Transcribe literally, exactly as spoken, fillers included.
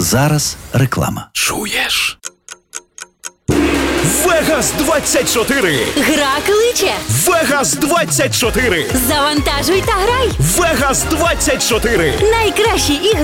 Зараз реклама. Чуєш? Вегас двадцять чотири! Гра кличе! Вегас двадцять чотири! Завантажуй та грай! Вегас двадцять чотири! Найкращі ігри